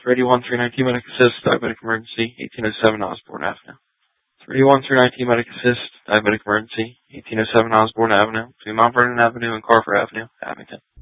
381-319 Medic Assist, Diabetic Emergency, 1807 Osborne Avenue. 381-319 Medic Assist, Diabetic Emergency, 1807 Osborne Avenue, between Mount Vernon Avenue and Carver Avenue, Abington.